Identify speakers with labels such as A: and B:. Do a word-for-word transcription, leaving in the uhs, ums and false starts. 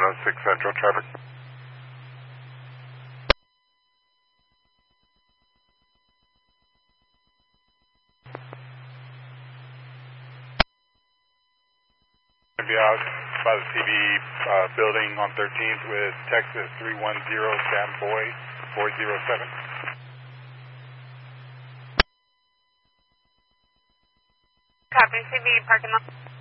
A: oh six Central traffic. Going to be out by the T V uh, building on thirteenth with Texas three one zero Sam Boy four zero seven.
B: Copy, T V parking lot.